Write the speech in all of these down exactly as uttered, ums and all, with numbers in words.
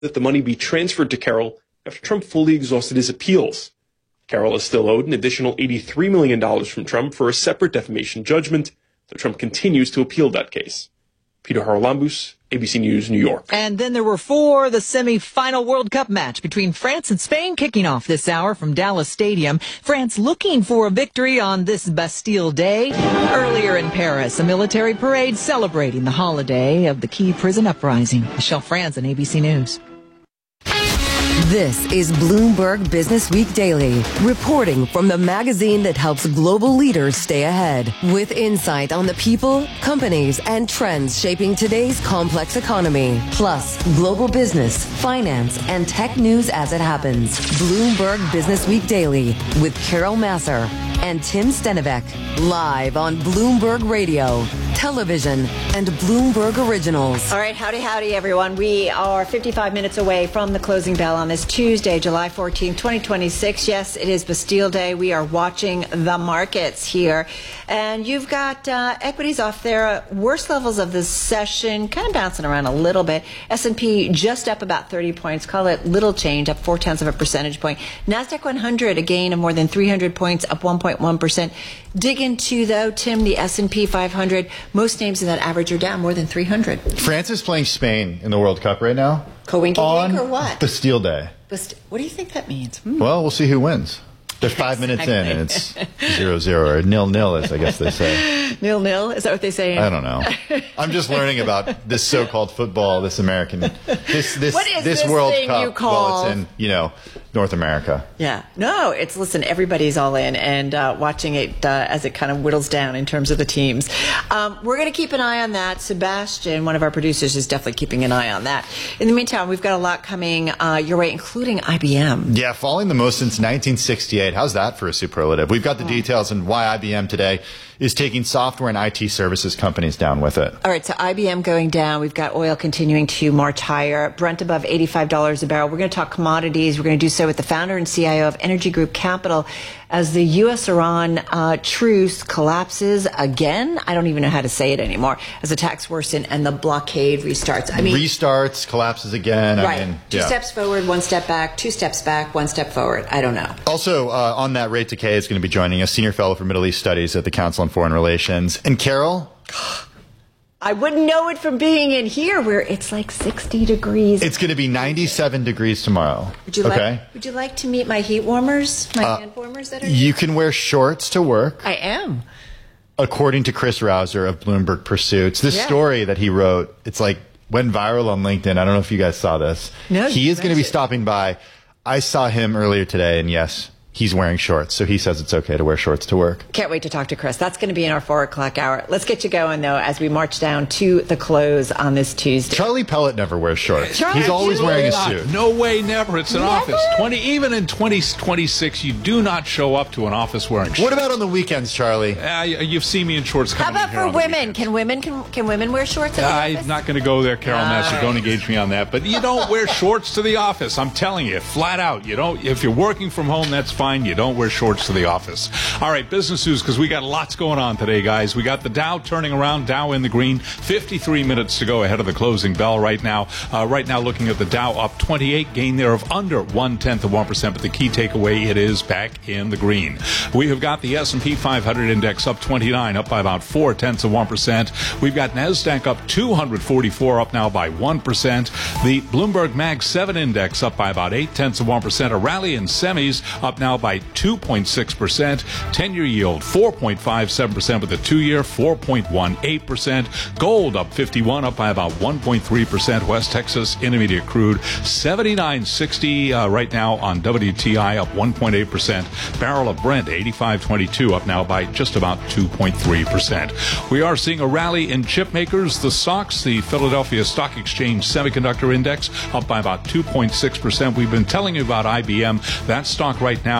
that the money be transferred to Carroll after Trump fully exhausted his appeals. Carroll is still owed an additional eighty-three million dollars from Trump for a separate defamation judgment, though Trump continues to appeal that case. Peter Haralambous, A B C News, New York. And then there were four, the semi-final World Cup match between France and Spain kicking off this hour from Dallas Stadium. France looking for a victory on this Bastille Day. Earlier in Paris, a military parade celebrating the holiday of the key prison uprising. Michelle Franzen, A B C News. This is Bloomberg Business Week Daily, reporting from the magazine that helps global leaders stay ahead, with insight on the people, companies, and trends shaping today's complex economy, plus global business, finance, and tech news as it happens. Bloomberg Business Week Daily with Carol Massar and Tim Stenivek, live on Bloomberg Radio, television, and Bloomberg Originals. All right, howdy, howdy, everyone. We are fifty-five minutes away from the closing bell on this Tuesday, July fourteenth, twenty twenty-six. Yes, it is Bastille Day. We are watching the markets here. And you've got uh, equities off their worst levels of the session, kind of bouncing around a little bit. S and P just up about thirty points. Call it little change, up four-tenths of a percentage point. NASDAQ one hundred, a gain of more than three hundred points, up one point one percent. Dig into, though, Tim, the S and P five hundred. Most names in that average are down more than three hundred. France is playing Spain in the World Cup right now. Coinky on or what? Bastille Day. Bast- what do you think that means? Hmm. Well, we'll see who wins. They're five minutes in, and it's zero zero or nil nil, as I guess they say. Nil nil? Is that what they say? I don't know. I'm just learning about this so-called football, this American, this this what is this, this World thing Cup. You call? Well, it's in you know North America. Yeah. No, it's listen. Everybody's all in and uh, watching it uh, as it kind of whittles down in terms of the teams. Um, we're going to keep an eye on that. Sebastian, one of our producers, is definitely keeping an eye on that. In the meantime, we've got a lot coming uh, your way, including I B M. Yeah, falling the most since nineteen sixty-eight. How's that for a superlative? We've got the details on why I B M today is taking software and I T services companies down with it. All right, so I B M going down. We've got oil continuing to march higher. Brent above eighty-five dollars a barrel. We're going to talk commodities. We're going to do so with the founder and C I O of Energy Group Capital as the U S Iran uh, truce collapses again. I don't even know how to say it anymore. As attacks worsen and the blockade restarts. I mean, restarts, collapses again. Right. I mean, two yeah. steps forward, one step back. Two steps back, one step forward. I don't know. Also, uh, on that, Ray Takei is going to be joining us, senior fellow for Middle East Studies at the Council on Foreign Relations. And Carol? I wouldn't know it from being in here where it's like sixty degrees. It's going to be ninety-seven degrees tomorrow. Would you okay? like Would you like to meet my heat warmers, my uh, hand warmers that are You can wear shorts to work. I am. According to Chris Rouser of Bloomberg Pursuits. This yeah. story that he wrote, it's like went viral on LinkedIn. I don't know if you guys saw this. No. He is going to be stopping by. I saw him earlier today, and yes, he's wearing shorts, so he says it's okay to wear shorts to work. Can't wait to talk to Chris. That's going to be in our four o'clock hour. Let's get you going, though, as we march down to the close on this Tuesday. Charlie Pellet never wears shorts. Charlie, he's always wearing a suit. No way, never. It's an Never? office. twenty, even in twenty twenty-six, you do not show up to an office wearing shorts. What about on the weekends, Charlie? Uh, you've seen me in shorts How coming about in here for on the women? weekends. Can women can can women wear shorts at the I'm office? not going to go there, Carol All Massar. right. Don't engage me on that. But you don't wear shorts to the office. I'm telling you, flat out. You don't. If you're working from home, that's fine. You don't wear shorts to the office. All right, business news, because we got lots going on today, guys. We got the Dow turning around, Dow in the green. fifty-three minutes to go ahead of the closing bell right now. Uh, right now, looking at the Dow up twenty-eight, gain there of under one tenth of one percent. But the key takeaway, it is back in the green. We have got the S and P five hundred index up twenty-nine, up by about four tenths of one percent. We've got NASDAQ up two hundred forty-four, up now by one percent. The Bloomberg Mag seven index up by about eight tenths of one percent. A rally in semis up now by two point six percent. ten-year yield four point five seven percent with a two-year four point one eight percent. Gold up fifty-one, up by about one point three percent. West Texas Intermediate crude seventy-nine sixty uh, right now on W T I, up one point eight percent. Barrel of Brent eighty-five twenty-two, up now by just about two point three percent. We are seeing a rally in chip makers. The S O X, the Philadelphia Stock Exchange Semiconductor Index, up by about two point six percent. We've been telling you about I B M. That stock right now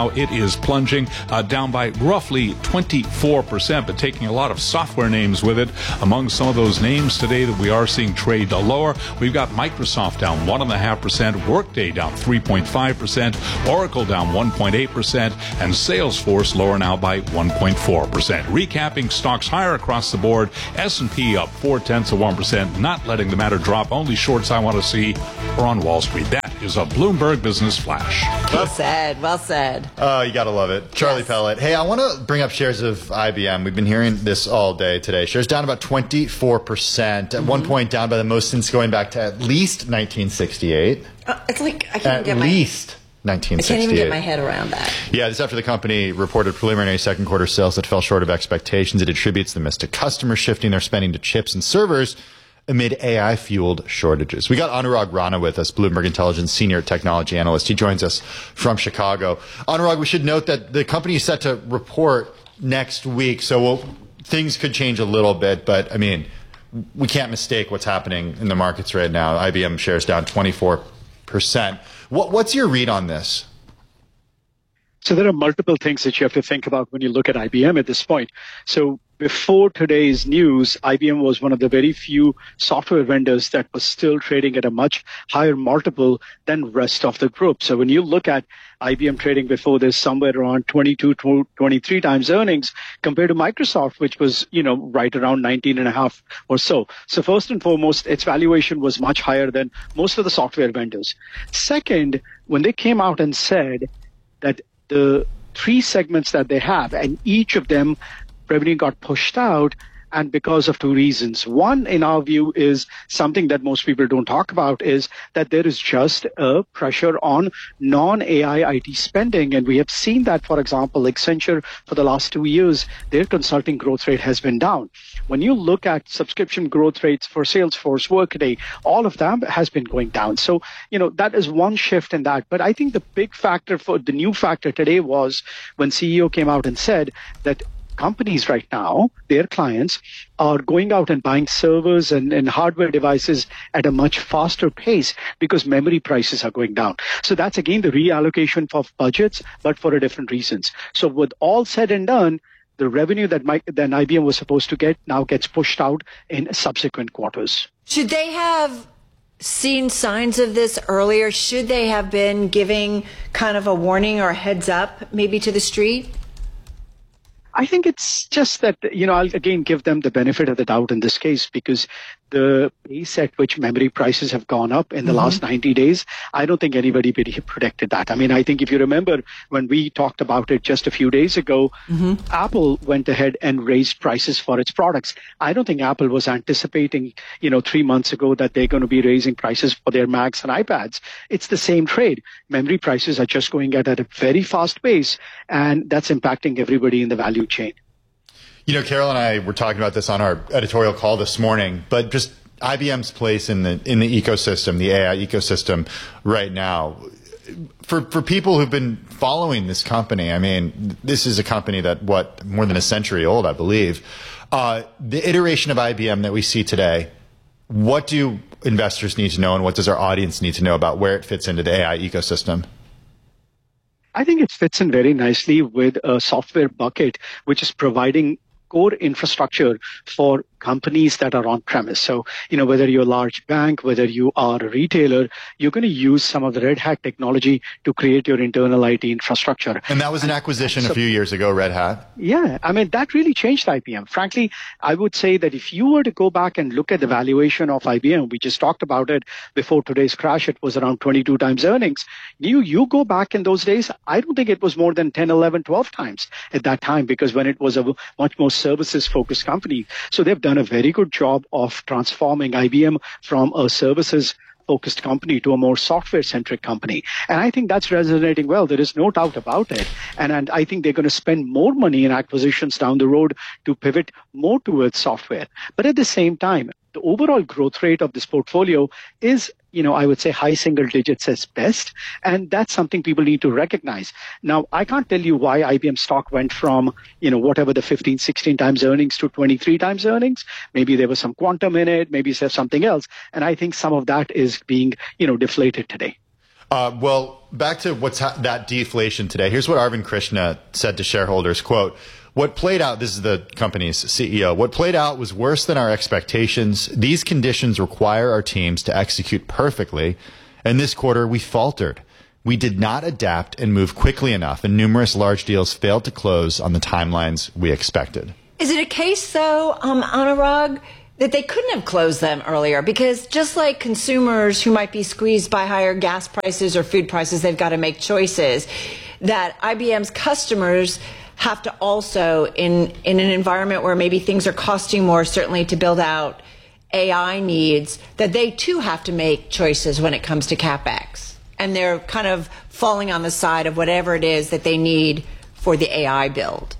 now it is plunging, uh, down by roughly twenty-four percent, but taking a lot of software names with it. Among some of those names today that we are seeing trade lower, we've got Microsoft down one point five percent, Workday down three point five percent, Oracle down one point eight percent, and Salesforce lower now by one point four percent. Recapping stocks higher across the board, S and P up four tenths of one percent, not letting the matter drop. Only shorts I want to see are on Wall Street. That is a Bloomberg Business Flash. Well said, well said. Oh, you got to love it. Charlie Yes. Pellet. Hey, I want to bring up shares of I B M. We've been hearing this all day today. Shares down about twenty-four percent. At mm-hmm. one point down by the most since going back to at least nineteen sixty-eight. Uh, it's like, I can't At get least my... nineteen I sixty-eight. can't even get my head around that. Yeah, this after the company reported preliminary second quarter sales that fell short of expectations. It attributes the miss to customers shifting their spending to chips and servers amid A I-fueled shortages. We got Anurag Rana with us, Bloomberg Intelligence Senior Technology Analyst. He joins us from Chicago. Anurag, we should note that the company is set to report next week, so we'll, things could change a little bit, but, I mean, we can't mistake what's happening in the markets right now. I B M shares down twenty-four percent. What, what's your read on this? So there are multiple things that you have to think about when you look at I B M at this point. So before today's news, I B M was one of the very few software vendors that was still trading at a much higher multiple than the rest of the group. So when you look at I B M trading before this, somewhere around twenty-two, twenty-three times earnings compared to Microsoft, which was, you know, right around nineteen and a half or so. So first and foremost, its valuation was much higher than most of the software vendors. Second, when they came out and said that the three segments that they have, and each of them revenue got pushed out, and because of two reasons. One, in our view, is something that most people don't talk about, is that there is just a pressure on non-A I I T spending. And we have seen that, for example, Accenture, for the last two years, their consulting growth rate has been down. When you look at subscription growth rates for Salesforce, Workday, all of them has been going down. So, you know, that is one shift in that. But I think the big factor for the new factor today was when C E O came out and said that companies right now, their clients, are going out and buying servers and, and hardware devices at a much faster pace because memory prices are going down. So that's, again, the reallocation of budgets, but for a different reasons. So with all said and done, the revenue that Mike, then I B M was supposed to get now gets pushed out in subsequent quarters. Should they have seen signs of this earlier? Should they have been giving kind of a warning or a heads up maybe to the street? I think it's just that, you know, I'll again give them the benefit of the doubt in this case because the pace at which memory prices have gone up in the mm-hmm. last ninety days, I don't think anybody predicted that. I mean, I think if you remember when we talked about it just a few days ago, mm-hmm. Apple went ahead and raised prices for its products. I don't think Apple was anticipating, you know, three months ago that they're going to be raising prices for their Macs and iPads. It's the same trade. Memory prices are just going at a very fast pace, and that's impacting everybody in the value chain. You know, Carol and I were talking about this on our editorial call this morning, but just I B M's place in the in the ecosystem, the A I ecosystem right now. For for people who've been following this company, I mean, this is a company that, what, more than a century old, I believe. Uh, the iteration of I B M that we see today, what do investors need to know and what does our audience need to know about where it fits into the A I ecosystem? I think it fits in very nicely with a software bucket, which is providing core infrastructure for companies that are on premise. So, you know, whether you're a large bank, whether you are a retailer, you're going to use some of the Red Hat technology to create your internal I T infrastructure. And that was an acquisition so, a few years ago, Red Hat. Yeah. I mean, that really changed I B M. Frankly, I would say that if you were to go back and look at the valuation of I B M, we just talked about it before today's crash, it was around twenty-two times earnings. You, you go back in those days, I don't think it was more than ten, eleven, twelve times at that time, because when it was a much more services focused company. So they've done a very good job of transforming I B M from a services focused company to a more software centric company. And I think that's resonating well. There is no doubt about it. And, and I think they're going to spend more money in acquisitions down the road to pivot more towards software. But at the same time, the overall growth rate of this portfolio is, you know, I would say high single digits as best. And that's something people need to recognize. Now, I can't tell you why I B M stock went from, you know, whatever the fifteen, sixteen times earnings to twenty-three times earnings. Maybe there was some quantum in it. Maybe there's something else. And I think some of that is being, you know, deflated today. Uh, well, back to what's ha- that deflation today. Here's what Arvind Krishna said to shareholders, quote, "What played out," this is the company's C E O, "what played out was worse than our expectations. These conditions require our teams to execute perfectly. And this quarter, we faltered. We did not adapt and move quickly enough, and numerous large deals failed to close on the timelines we expected." Is it a case, though, um, Anurag, that they couldn't have closed them earlier? Because just like consumers who might be squeezed by higher gas prices or food prices, they've got to make choices, that I B M's customers have to also, in, in an environment where maybe things are costing more, certainly to build out A I needs, that they too have to make choices when it comes to CapEx. And they're kind of falling on the side of whatever it is that they need for the A I build.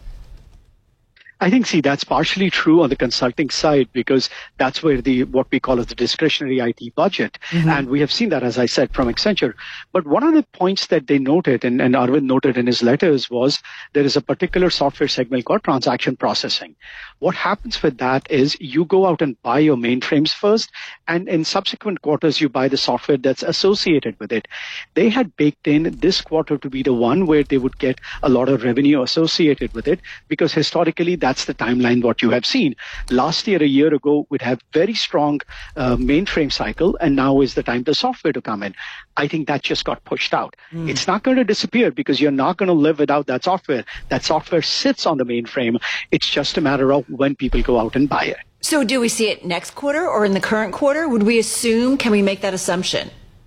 I think, see, that's partially true on the consulting side because that's where the what we call as the discretionary I T budget. Mm-hmm. And we have seen that, as I said, from Accenture. But one of the points that they noted, and, and Arvind noted in his letters, was there is a particular software segment called transaction processing. What happens with that is you go out and buy your mainframes first, and in subsequent quarters, you buy the software that's associated with it. They had baked in this quarter to be the one where they would get a lot of revenue associated with it because historically, that That's the timeline what you have seen. Last year, a year ago, we'd have very strong uh, mainframe cycle, and now is the time for software to come in. I think that just got pushed out. Mm. It's not going to disappear because you're not going to live without that software. That software sits on the mainframe. It's just a matter of when people go out and buy it. So do we see it next quarter or in the current quarter? Would we assume, can we make that assumption?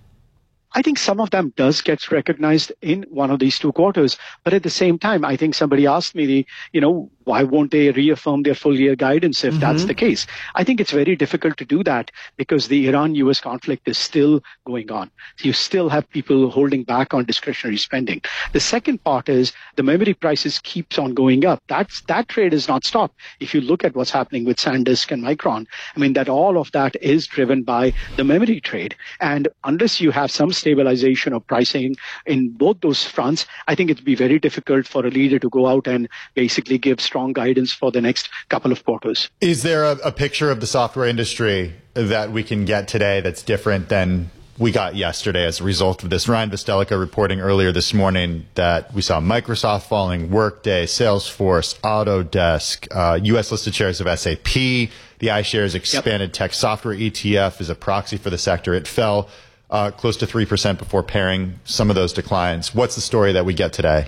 I think some of them does get recognized in one of these two quarters. But at the same time, I think somebody asked me, the, you know, why won't they reaffirm their full year guidance if mm-hmm. that's the case? I think it's very difficult to do that because the Iran U S conflict is still going on. You still have people holding back on discretionary spending. The second part is the memory prices keeps on going up. That's, that trade is not stopped. If you look at what's happening with SanDisk and Micron, I mean, that all of that is driven by the memory trade. And unless you have some stabilization of pricing in both those fronts, I think it'd be very difficult for a leader to go out and basically give strong guidance for the next couple of quarters. Is there a, a picture of the software industry that we can get today that's different than we got yesterday as a result of this? Ryan Vestelica reporting earlier this morning that we saw Microsoft falling, Workday, Salesforce, Autodesk, uh, U S listed shares of S A P, the iShares Expanded yep. Tech Software E T F is a proxy for the sector. It fell uh, close to three percent before pairing some of those declines. What's the story that we get today?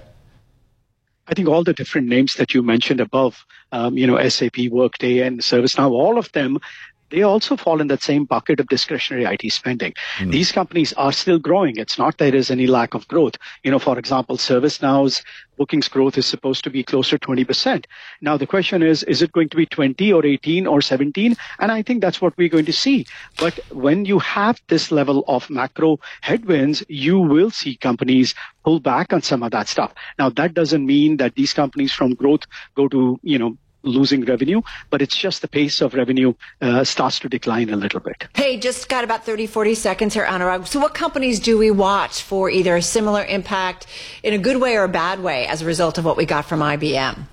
I think all the different names that you mentioned above, um, you know, S A P, Workday, and ServiceNow, all of them, they also fall in that same bucket of discretionary I T spending. Mm. These companies are still growing. It's not that there is any lack of growth. You know, for example, ServiceNow's bookings growth is supposed to be closer to twenty percent. Now, the question is, is it going to be twenty or eighteen or seventeen? And I think that's what we're going to see. But when you have this level of macro headwinds, you will see companies pull back on some of that stuff. Now, that doesn't mean that these companies from growth go to, you know, losing revenue, but it's just the pace of revenue uh, starts to decline a little bit. Hey, just got about thirty, forty seconds here, Anurag. So what companies do we watch for either a similar impact in a good way or a bad way as a result of what we got from I B M?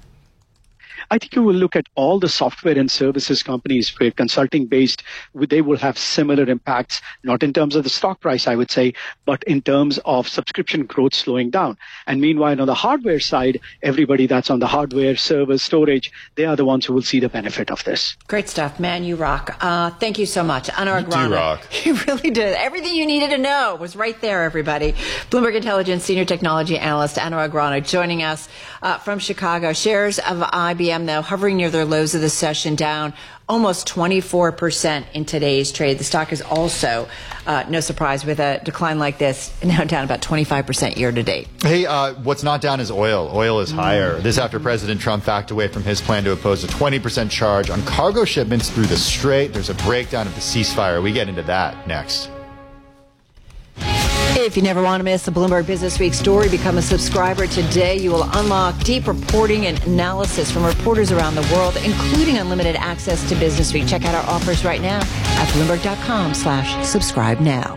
I think you will look at all the software and services companies where consulting based, they will have similar impacts, not in terms of the stock price, I would say, but in terms of subscription growth slowing down. And meanwhile, on the hardware side, everybody that's on the hardware, server, storage, they are the ones who will see the benefit of this. Great stuff, man. You rock. Uh, thank you so much. Anurag Rana. You rock. You really did. Everything you needed to know was right there, everybody. Bloomberg Intelligence Senior Technology Analyst Anurag Rana joining us uh, from Chicago. Shares of I B M now hovering near their lows of the session, down almost twenty-four percent in today's trade. The stock is also, uh, no surprise, with a decline like this, now down about twenty-five percent year to date. Hey, uh, what's not down is oil. Oil is higher. This after President Trump backed away from his plan to oppose a twenty percent charge on cargo shipments through the Strait. There's a breakdown of the ceasefire. We get into that next. If you never want to miss a Bloomberg Business Week story, become a subscriber today. You will unlock deep reporting and analysis from reporters around the world, including unlimited access to Business Week. Check out our offers right now at Bloomberg.com slash subscribe now.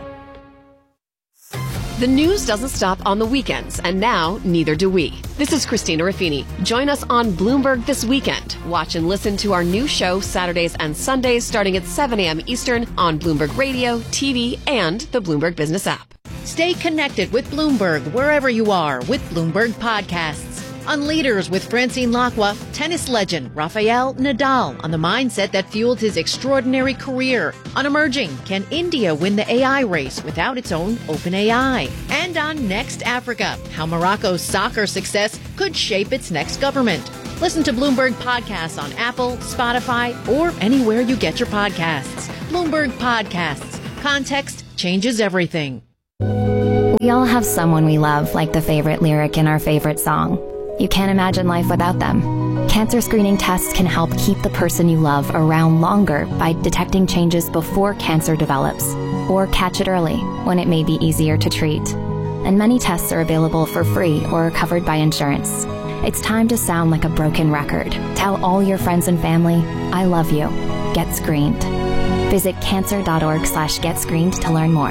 The news doesn't stop on the weekends, and now neither do we. This is Christina Ruffini. Join us on Bloomberg this weekend. Watch and listen to our new show Saturdays and Sundays starting at seven a.m. Eastern on Bloomberg Radio, T V, and the Bloomberg Business app. Stay connected with Bloomberg wherever you are with Bloomberg Podcasts. On Leaders with Francine Lacqua, tennis legend Rafael Nadal on the mindset that fueled his extraordinary career. On Emerging, can India win the A I race without its own open A I? And on Next Africa, how Morocco's soccer success could shape its next government. Listen to Bloomberg Podcasts on Apple, Spotify, or anywhere you get your podcasts. Bloomberg Podcasts. Context changes everything. We all have someone we love, like the favorite lyric in our favorite song. You can't imagine life without them. Cancer screening tests can help keep the person you love around longer by detecting changes before cancer develops, or catch it early when it may be easier to treat. And many tests are available for free or are covered by insurance. It's time to sound like a broken record. Tell all your friends and family, I love you. Get screened. Visit cancer.org slash get screened to learn more.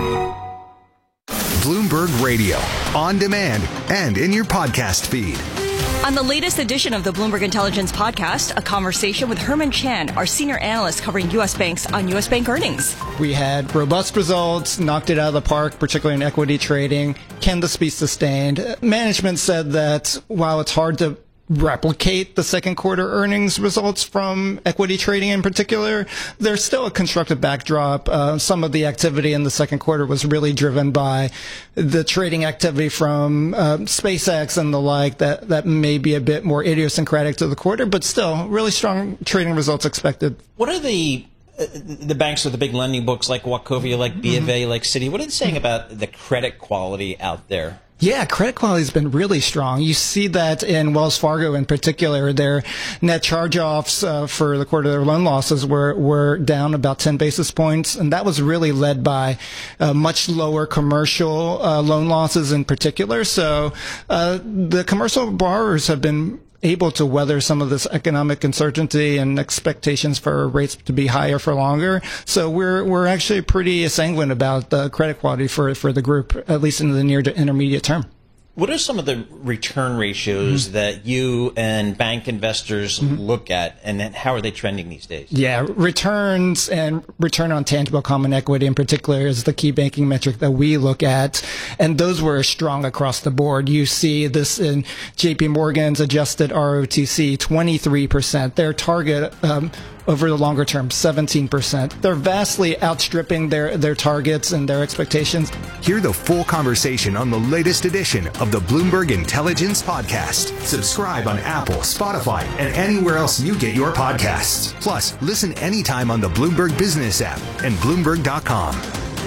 Bloomberg Radio, on demand and in your podcast feed. On the latest edition of the Bloomberg Intelligence Podcast, a conversation with Herman Chan, our senior analyst covering U S banks on U S bank earnings. We had robust results, knocked it out of the park, particularly in equity trading. Can this be sustained? Management said that while it's hard to replicate the second quarter earnings results from equity trading in particular, there's still a constructive backdrop. Uh, some of the activity in the second quarter was really driven by the trading activity from uh, SpaceX and the like that, that may be a bit more idiosyncratic to the quarter, but still really strong trading results expected. What are the uh, the banks with the big lending books like Wachovia, like B of A, mm-hmm. like Citi, what are they saying about the credit quality out there? Yeah, credit quality has been really strong. You see that in Wells Fargo in particular. Their net charge-offs uh, for the quarter, their loan losses were, were down about ten basis points, and that was really led by uh, much lower commercial uh, loan losses in particular. So uh, the commercial borrowers have been able to weather some of this economic uncertainty and expectations for rates to be higher for longer. So we're we're actually pretty sanguine about the credit quality for for the group, at least in the near to intermediate term. What are some of the return ratios mm-hmm. that you and bank investors mm-hmm. look at, and then how are they trending these days? Yeah, returns and return on tangible common equity in particular is the key banking metric that we look at, and those were strong across the board. You see this in J P Morgan's adjusted R O T C, twenty-three percent. Their target um, over the longer term, seventeen percent. They're vastly outstripping their, their targets and their expectations. Hear the full conversation on the latest edition of the Bloomberg Intelligence Podcast. Subscribe on Apple, Spotify, and anywhere else you get your podcasts. Plus, listen anytime on the Bloomberg Business app and Bloomberg dot com.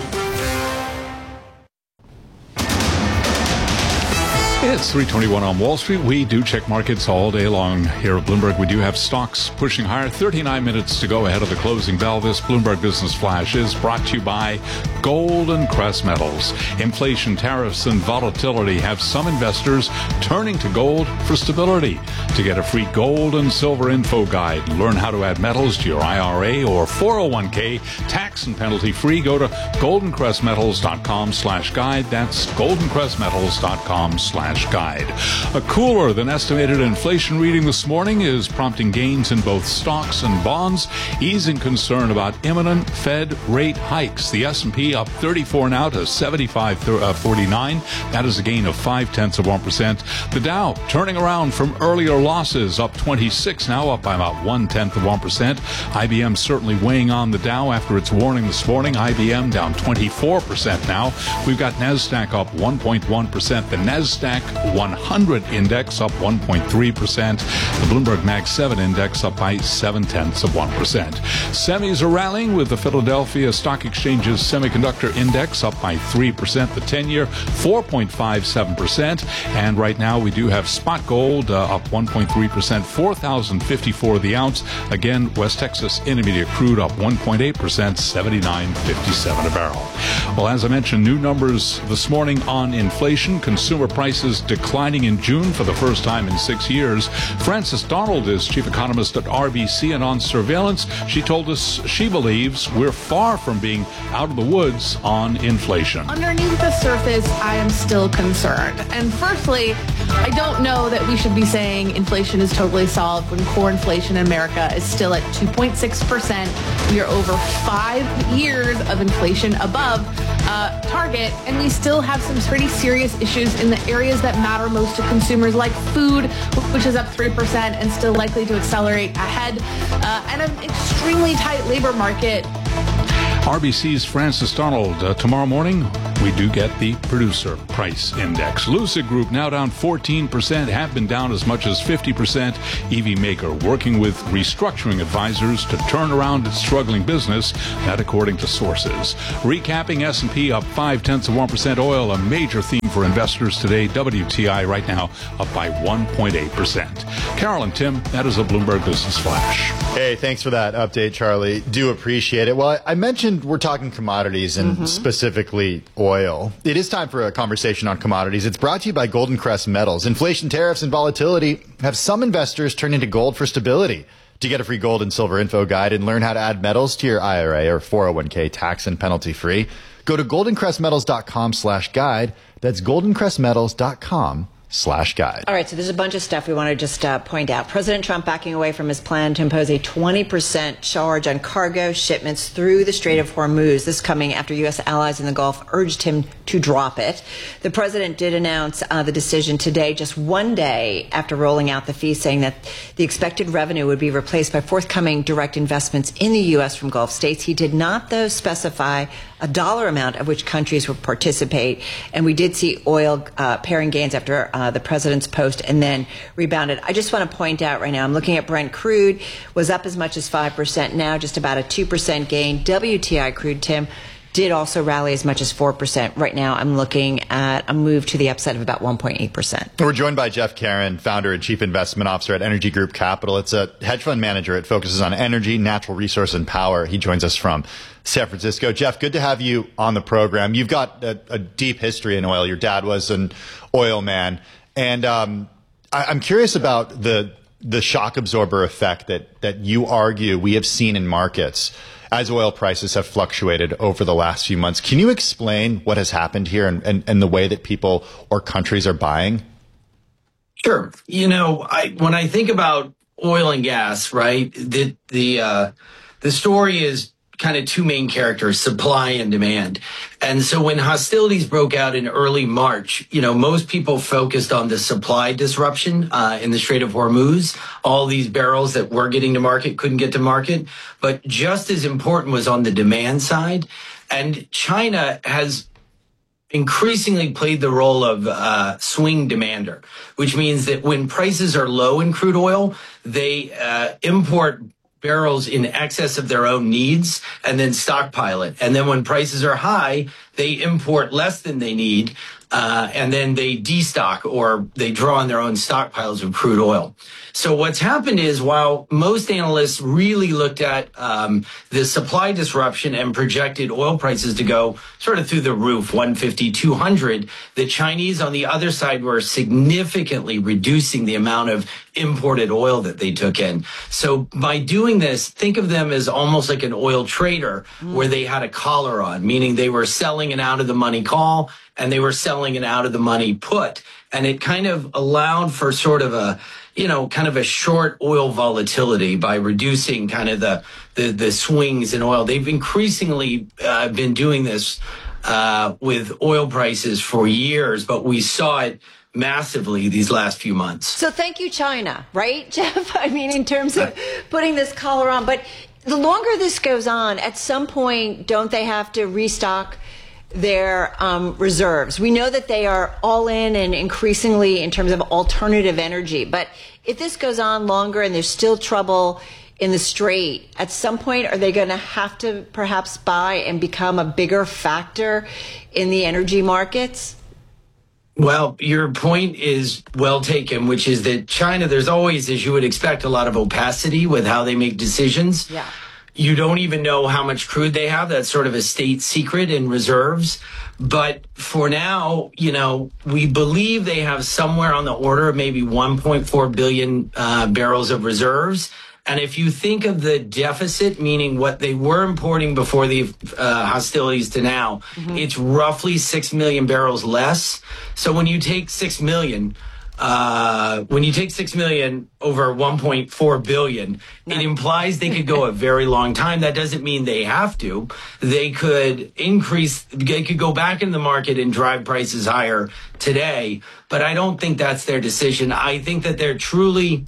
It's three twenty-one on Wall Street. We do check markets all day long here at Bloomberg. We do have stocks pushing higher. thirty-nine minutes to go ahead of the closing bell. This Bloomberg Business Flash is brought to you by Golden Crest Metals. Inflation, tariffs, and volatility have some investors turning to gold for stability. To get a free gold and silver info guide, learn how to add metals to your I R A or four oh one k, tax and penalty free, go to goldencrestmetals.com slash guide. That's goldencrestmetals.com slash guide. A cooler than estimated inflation reading this morning is prompting gains in both stocks and bonds, easing concern about imminent Fed rate hikes. The S and P up thirty-four now to seventy-five forty-nine. That is a gain of five tenths of one percent. The Dow turning around from earlier losses, up twenty-six now, up by about one tenth of one percent. I B M certainly weighing on the Dow after its warning this morning. I B M down twenty-four percent now. We've got NASDAQ up one point one percent. The NASDAQ one hundred index up one point three percent. The Bloomberg Mag seven index up by seven tenths of one percent. Semis are rallying with the Philadelphia Stock Exchange's semiconductor index up by three percent. The ten-year four point five seven percent. And right now we do have spot gold uh, up one point three percent, four thousand fifty-four the ounce. Again, West Texas Intermediate crude up one point eight percent, seventy-nine fifty-seven a barrel. Well, as I mentioned, new numbers this morning on inflation. Consumer prices declining in June for the first time in six years. Frances Donald is chief economist at R B C, and on surveillance, she told us she believes we're far from being out of the woods on inflation. Underneath the surface, I am still concerned. And firstly, I don't know that we should be saying inflation is totally solved when core inflation in America is still at two point six percent. We are over five years of inflation above uh, target, and we still have some pretty serious issues in the areas that matter most to consumers, like food, which is up three percent and still likely to accelerate ahead, uh, and an extremely tight labor market. R B C's Francis Donald. Uh, tomorrow morning, we do get the producer price index. Lucid Group now down fourteen percent, have been down as much as fifty percent. E V maker working with restructuring advisors to turn around its struggling business, that according to sources. Recapping, S and P up five tenths of one percent. Oil, a major theme for investors today. W T I right now up by one point eight percent. Carol and Tim, that is a Bloomberg Business Flash. Hey, thanks for that update, Charlie. Do appreciate it. Well, I mentioned we're talking commodities and mm-hmm. specifically oil. It is time for a conversation on commodities. It's brought to you by Golden Crest Metals. Inflation, tariffs, and volatility have some investors turned into gold for stability. To get a free gold and silver info guide and learn how to add metals to your I R A or four oh one k tax and penalty free, go to goldencrestmetals.com slash guide. That's goldencrestmetals.com slash guide. All right, so there's a bunch of stuff we want to just uh, point out. President Trump backing away from his plan to impose a twenty percent charge on cargo shipments through the Strait of Hormuz. This coming after U S allies in the Gulf urged him to drop it. The president did announce uh, the decision today, just one day after rolling out the fee, saying that the expected revenue would be replaced by forthcoming direct investments in the U S from Gulf states. He did not, though, specify a dollar amount of which countries would participate. And we did see oil uh, pairing gains after uh, the president's post and then rebounded. I just want to point out right now, I'm looking at Brent crude, was up as much as five percent, now just about a two percent gain. W T I crude, Tim, did also rally as much as four percent. Right now, I'm looking at a move to the upside of about one point eight percent. We're joined by Jeff Caron, founder and chief investment officer at Energy Group Capital. It's a hedge fund manager. It focuses on energy, natural resource, and power. He joins us from San Francisco. Jeff, good to have you on the program. You've got a, a deep history in oil. Your dad was an oil man. And um, I, I'm curious about the the shock absorber effect that that you argue we have seen in markets as oil prices have fluctuated over the last few months. Can you explain what has happened here and, and, and the way that people or countries are buying? Sure. You know, I, when I think about oil and gas, right, the the uh, the story is kind of two main characters, supply and demand. And so when hostilities broke out in early March, you know, most people focused on the supply disruption uh, in the Strait of Hormuz. All these barrels that were getting to market couldn't get to market. But just as important was on the demand side. And China has increasingly played the role of uh, swing demander, which means that when prices are low in crude oil, they uh, import barrels in excess of their own needs and then stockpile it. And then when prices are high, they import less than they need, uh, and then they destock or they draw on their own stockpiles of crude oil. So what's happened is while most analysts really looked at um, the supply disruption and projected oil prices to go sort of through the roof, one fifty, two hundred, the Chinese on the other side were significantly reducing the amount of imported oil that they took in. So by doing this, think of them as almost like an oil trader mm. where they had a collar on, meaning they were selling an out of the money call and they were selling an out of the money put. And it kind of allowed for sort of a, you know, kind of a short oil volatility by reducing kind of the, the, the swings in oil. They've increasingly uh, been doing this uh, with oil prices for years, but we saw it massively these last few months. So thank you, China, right, Jeff? I mean, in terms of putting this collar on. But the longer this goes on, at some point, don't they have to restock their um, reserves? We know that they are all in and increasingly in terms of alternative energy. But if this goes on longer and there's still trouble in the Strait, at some point, are they going to have to perhaps buy and become a bigger factor in the energy markets? Well, your point is well taken, which is that China, there's always, as you would expect, a lot of opacity with how they make decisions. Yeah. You don't even know how much crude they have. That's sort of a state secret in reserves. But for now, you know, we believe they have somewhere on the order of maybe one point four billion uh, barrels of reserves. And if you think of the deficit, meaning what they were importing before the uh, hostilities to now, mm-hmm. it's roughly six million barrels less. So when you take six million uh, when you take six million over one point four billion, it implies they could go a very long time. That doesn't mean they have to. They could increase, they could go back in the market and drive prices higher today, but I don't think that's their decision. I think that they're truly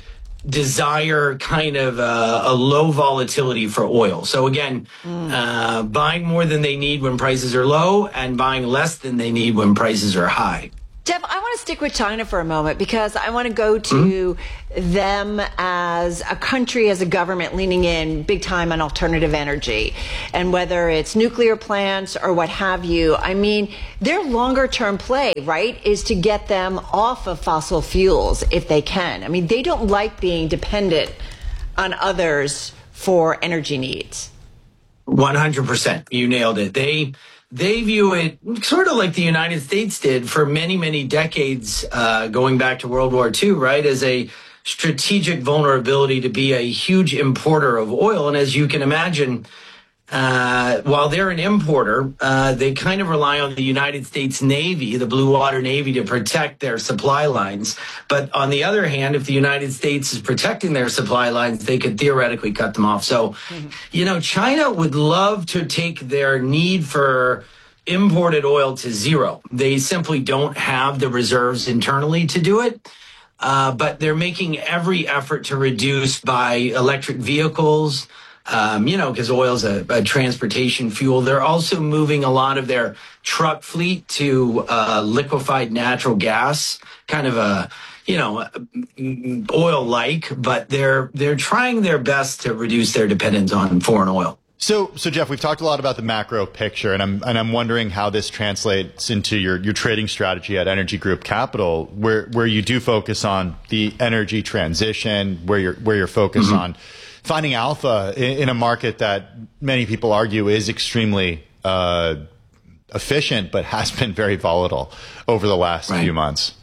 desire kind of a, a low volatility for oil. So again, mm. uh, buying more than they need when prices are low and buying less than they need when prices are high. Jeff, I want to stick with China for a moment because I want to go to mm-hmm. them as a country, as a government leaning in big time on alternative energy. And whether it's nuclear plants or what have you, I mean, their longer term play, right, is to get them off of fossil fuels if they can. I mean, they don't like being dependent on others for energy needs. one hundred percent. You nailed it. They... They view it sort of like the United States did for many, many decades, uh, going back to World War Two, right, as a strategic vulnerability to be a huge importer of oil. And as you can imagine, uh, while they're an importer, uh, they kind of rely on the United States Navy, the Blue Water Navy, to protect their supply lines. But on the other hand, if the United States is protecting their supply lines, they could theoretically cut them off. So, mm-hmm. you know, China would love to take their need for imported oil to zero. They simply don't have the reserves internally to do it. Uh, but they're making every effort to reduce by electric vehicles, Um, you know, because oil is a, a transportation fuel. They're also moving a lot of their truck fleet to uh, liquefied natural gas, kind of a, you know, oil-like, but they're they're trying their best to reduce their dependence on foreign oil. So, so Jeff, we've talked a lot about the macro picture, and I'm and I'm wondering how this translates into your your trading strategy at Energy Group Capital, where where you do focus on the energy transition, where you're where you're focused mm-hmm. on finding alpha in, in a market that many people argue is extremely uh, efficient, but has been very volatile over the last right. few months.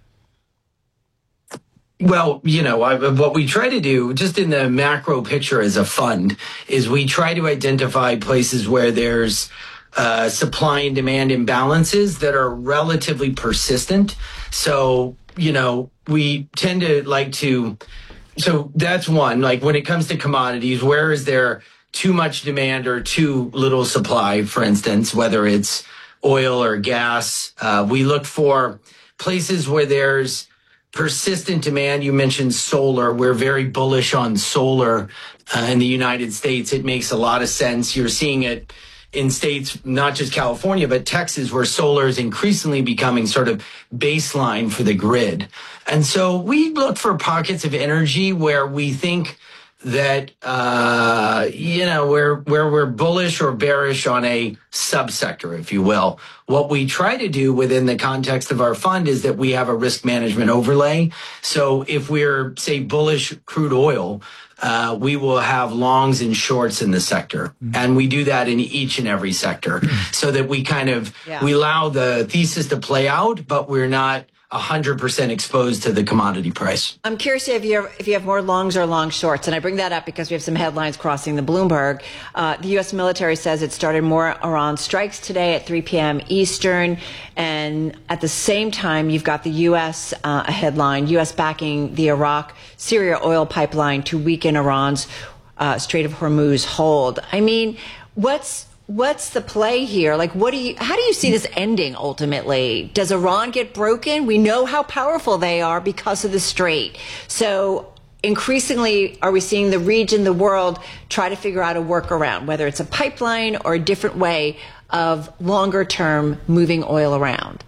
Well, you know, I, what we try to do just in the macro picture as a fund is we try to identify places where there's uh, supply and demand imbalances that are relatively persistent. So, you know, we tend to like to So that's one, like when it comes to commodities, where is there too much demand or too little supply, for instance, whether it's oil or gas? Uh, we look for places where there's persistent demand. You mentioned solar. We're very bullish on solar uh, in the United States. It makes a lot of sense. You're seeing it in states, not just California, but Texas, where solar is increasingly becoming sort of baseline for the grid. And so we look for pockets of energy where we think that, uh, you know, where, where we're bullish or bearish on a subsector, if you will. What we try to do within the context of our fund is that we have a risk management overlay. So if we're, say, bullish crude oil, Uh, we will have longs and shorts in the sector. Mm-hmm. And we do that in each and every sector so that we kind of, yeah. we allow the thesis to play out, but we're not one hundred percent exposed to the commodity price. I'm curious if you have, if you have more longs or long shorts. And I bring that up because we have some headlines crossing the Bloomberg. Uh, the U S military says it started more Iran strikes today at three p.m. Eastern. And at the same time, you've got the U S, uh, a headline, U S backing the Iraq-Syria oil pipeline to weaken Iran's uh, Strait of Hormuz hold. I mean, what's What's the play here? Like, what do you, how do you see this ending ultimately? Does Iran get broken? We know how powerful they are because of the strait. So increasingly, are we seeing the region, the world, try to figure out a workaround, whether it's a pipeline or a different way of longer term moving oil around?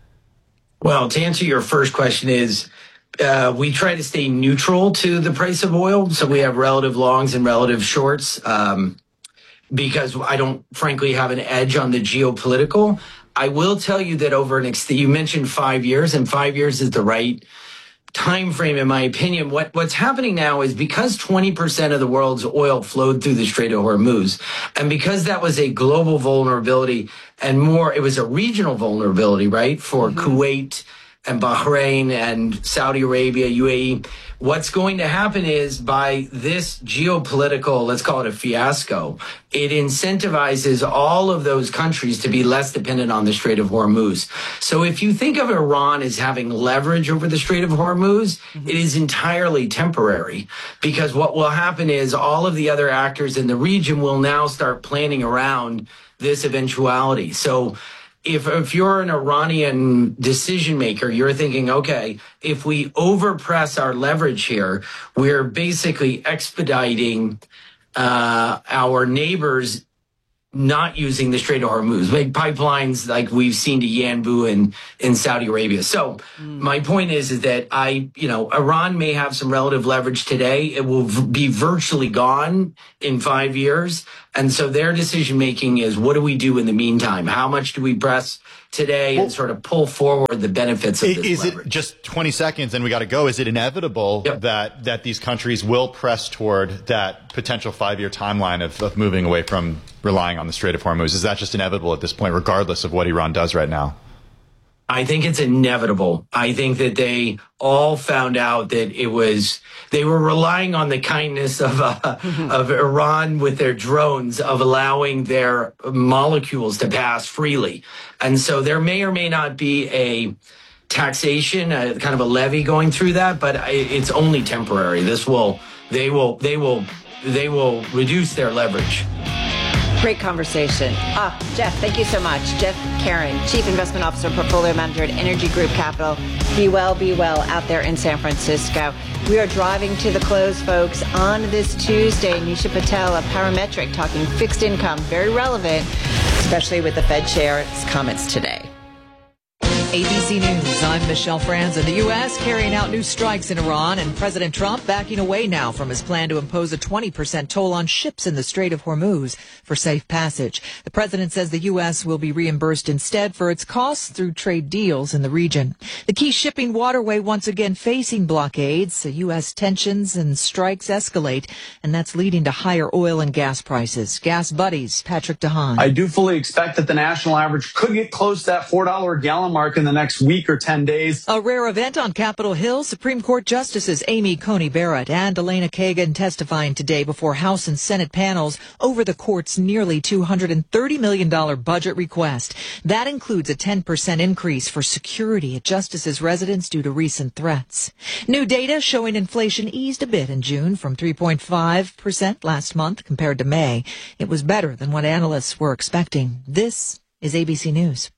Well, to answer your first question is, uh, we try to stay neutral to the price of oil. So we have relative longs and relative shorts. Um, because I don't, frankly, have an edge on the geopolitical. I will tell you that over an ex- you mentioned five years, and five years is the right time frame, in my opinion. What What's happening now is because twenty percent of the world's oil flowed through the Strait of Hormuz, and because that was a global vulnerability and more, it was a regional vulnerability, right, for mm-hmm. Kuwait and Bahrain and Saudi Arabia, U A E. What's going to happen is by this geopolitical, let's call it a fiasco, it incentivizes all of those countries to be less dependent on the Strait of Hormuz. So if you think of Iran as having leverage over the Strait of Hormuz, mm-hmm. it is entirely temporary, because what will happen is all of the other actors in the region will now start planning around this eventuality. So If if you're an Iranian decision maker, you're thinking, okay, if we overpress our leverage here, we're basically expediting uh, our neighbors not using the Strait of Hormuz, like pipelines like we've seen to Yanbu in, in Saudi Arabia. So mm. my point is, is that I, you know, Iran may have some relative leverage today. It will v- be virtually gone in five years. And so their decision making is, what do we do in the meantime? How much do we press today well, and sort of pull forward the benefits of this is leverage? It just twenty seconds and we got to go? Is it inevitable yep. that that these countries will press toward that potential five-year timeline of, of moving away from relying on the Strait of Hormuz? Is that just inevitable at this point, regardless of what Iran does right now? I think it's inevitable. I think that they all found out that it was, they were relying on the kindness of uh, mm-hmm. of Iran with their drones, of allowing their molecules to pass freely. And so there may or may not be a taxation, a kind of a levy going through that, but it's only temporary. This will, they will, they will, they will reduce their leverage. Great conversation. Ah, Jeff, thank you so much. Jeff Karen, Chief Investment Officer, Portfolio Manager at Energy Group Capital. Be well, be well out there in San Francisco. We are driving to the close, folks, on this Tuesday. Nisha Patel of Parametric talking fixed income, very relevant, especially with the Fed chair's comments today. A B C News, I'm Michelle Franza. The U S carrying out new strikes in Iran, and President Trump backing away now from his plan to impose a twenty percent toll on ships in the Strait of Hormuz for safe passage. The president says the U S will be reimbursed instead for its costs through trade deals in the region. The key shipping waterway once again facing blockades. The U S tensions and strikes escalate, and that's leading to higher oil and gas prices. Gas Buddies, Patrick DeHaan. I do fully expect that the national average could get close to that four dollars a gallon mark in the next week or ten days. A rare event on Capitol Hill. Supreme Court Justices Amy Coney Barrett and Elena Kagan testifying today before House and Senate panels over the court's nearly two hundred thirty million dollars budget request. That includes a ten percent increase for security at justices' residence due to recent threats. New data showing inflation eased a bit in June from three point five percent last month compared to May. It was better than what analysts were expecting. This is A B C News.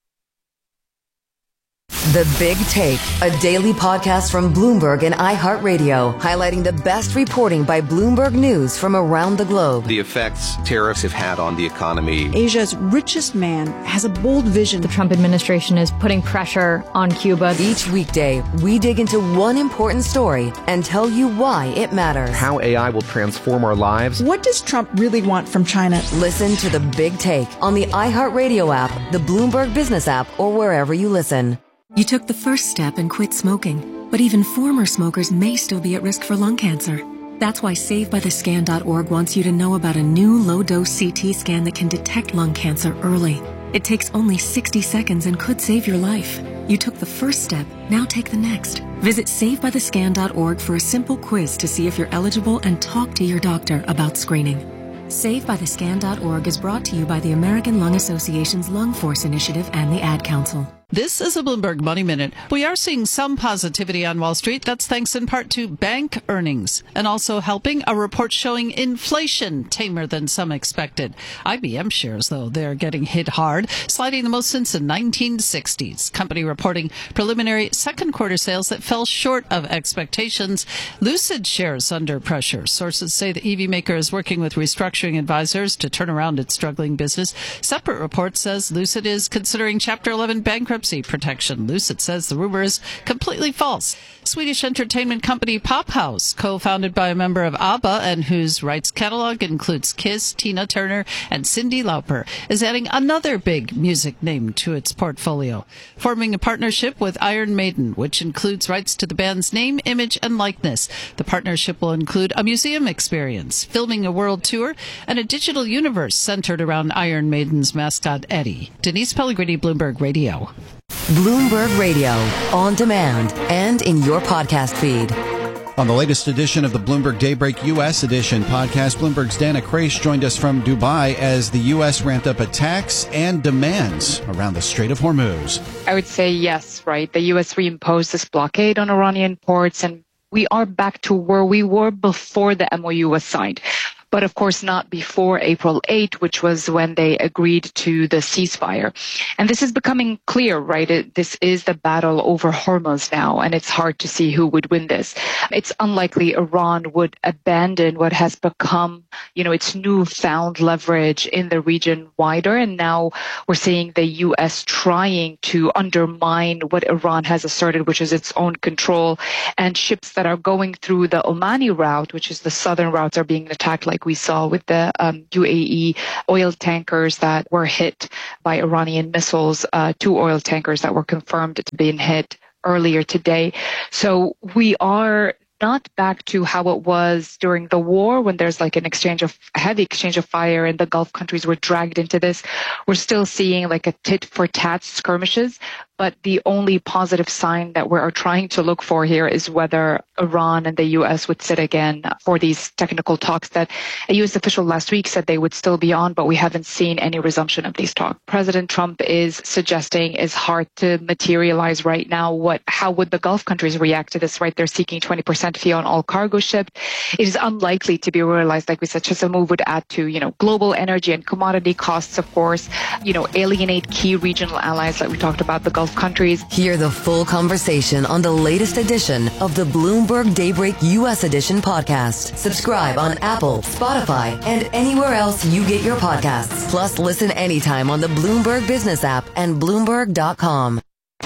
The Big Take, a daily podcast from Bloomberg and iHeartRadio, highlighting the best reporting by Bloomberg News from around the globe. The effects tariffs have had on the economy. Asia's richest man has a bold vision. The Trump administration is putting pressure on Cuba. Each weekday, we dig into one important story and tell you why it matters. How A I will transform our lives. What does Trump really want from China? Listen to The Big Take on the iHeartRadio app, the Bloomberg Business app, or wherever you listen. You took the first step and quit smoking, but even former smokers may still be at risk for lung cancer. That's why Save By The Scan dot org wants you to know about a new low-dose C T scan that can detect lung cancer early. It takes only sixty seconds and could save your life. You took the first step, now take the next. Visit Save By The Scan dot org for a simple quiz to see if you're eligible and talk to your doctor about screening. Save By The Scan dot org is brought to you by the American Lung Association's Lung Force Initiative and the Ad Council. This is a Bloomberg Money Minute. We are seeing some positivity on Wall Street. That's thanks in part to bank earnings and also helping a report showing inflation tamer than some expected. I B M shares, though, they're getting hit hard, sliding the most since the nineteen sixties. Company reporting preliminary second quarter sales that fell short of expectations. Lucid shares under pressure. Sources say the E V maker is working with restructuring advisors to turn around its struggling business. Separate report says Lucid is considering Chapter eleven bankruptcy protection. Lucid says the rumor is completely false. Swedish entertainment company Pop House, co-founded by a member of ABBA and whose rights catalog includes Kiss, Tina Turner, and Cyndi Lauper, is adding another big music name to its portfolio, forming a partnership with Iron Maiden, which includes rights to the band's name, image, and likeness. The partnership will include a museum experience, filming a world tour, and a digital universe centered around Iron Maiden's mascot, Eddie. Denise Pellegrini, Bloomberg Radio. Bloomberg Radio, on demand and in your podcast feed. On the latest edition of the Bloomberg Daybreak U S Edition podcast, Bloomberg's Dana Kraish joined us from Dubai as the U S ramped up attacks and demands around the Strait of Hormuz. I would say yes, right? The U S reimposed this blockade on Iranian ports, and we are back to where we were before the M O U was signed. But of course not before April eighth, which was when they agreed to the ceasefire. And this is becoming clear, right? It, this is the battle over Hormuz now, and it's hard to see who would win this. It's unlikely Iran would abandon what has become, you know, its newfound leverage in the region wider. And now we're seeing the U S trying to undermine what Iran has asserted, which is its own control. And ships that are going through the Omani route, which is the southern routes, are being attacked, like we saw with the um, U A E oil tankers that were hit by Iranian missiles, uh, two oil tankers that were confirmed to be hit earlier today. So we are not back to how it was during the war, when there's like an exchange of heavy exchange of fire and the Gulf countries were dragged into this. We're still seeing like a tit for tat skirmishes. But the only positive sign that we are trying to look for here is whether Iran and the U S would sit again for these technical talks that a U S official last week said they would still be on, but we haven't seen any resumption of these talks. President Trump is suggesting is hard to materialize right now. What, how would the Gulf countries react to this, right? They're seeking twenty percent fee on all cargo shipped. It is unlikely to be realized, like we said. Such a move would add to, you know, global energy and commodity costs, of course, you know, alienate key regional allies like we talked about, the Gulf countries. Hear the full conversation on the latest edition of the Bloomberg Daybreak U S Edition podcast. Subscribe on Apple, Spotify, and anywhere else you get your podcasts. Plus, listen anytime on the Bloomberg Business app and Bloomberg dot com.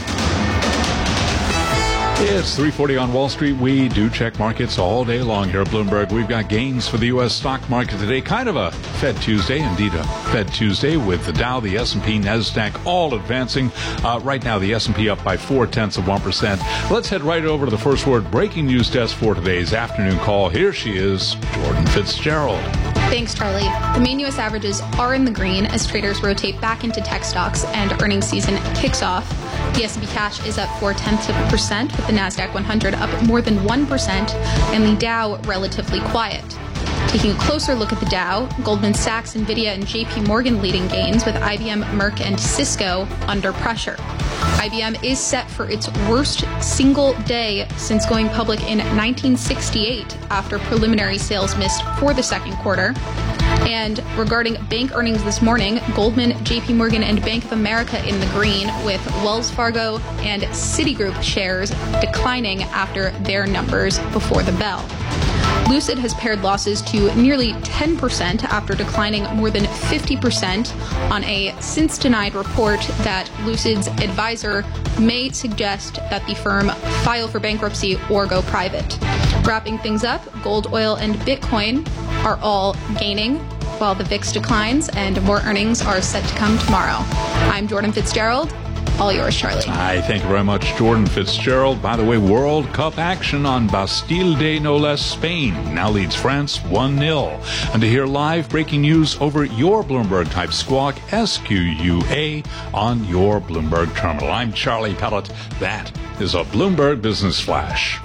It's three forty on Wall Street. We do check markets all day long here at Bloomberg. We've got gains for the U S stock market today. Kind of a Fed Tuesday, indeed a Fed Tuesday, with the Dow, the S and P, NASDAQ all advancing. Uh, right now, the S and P up by four-tenths of one percent. Let's head right over to the First Word breaking news desk for today's afternoon call. Here she is, Jordan Fitzgerald. Thanks, Charlie. The main U S averages are in the green as traders rotate back into tech stocks and earnings season kicks off. The S and P cash is up four-tenths of a percent, with the NASDAQ one hundred up more than one percent, and the Dow relatively quiet. Taking a closer look at the Dow, Goldman Sachs, NVIDIA, and J P Morgan leading gains, with I B M, Merck, and Cisco under pressure. I B M is set for its worst single day since going public in nineteen sixty-eight after preliminary sales missed for the second quarter. And regarding bank earnings this morning, Goldman, J P Morgan, and Bank of America in the green, with Wells Fargo and Citigroup shares declining after their numbers before the bell. Lucid has pared losses to nearly ten percent after declining more than fifty percent on a since-denied report that Lucid's advisor may suggest that the firm file for bankruptcy or go private. Wrapping things up, gold, oil, and Bitcoin are all gaining, while the V I X declines, and more earnings are set to come tomorrow. I'm Jordan Fitzgerald. All yours, Charlie. Hi, thank you very much, Jordan Fitzgerald. By the way, World Cup action on Bastille Day, no less. Spain now leads France one nil. And to hear live breaking news over your Bloomberg-type squawk, S Q U A, on your Bloomberg terminal. I'm Charlie Pellet. That is a Bloomberg Business Flash.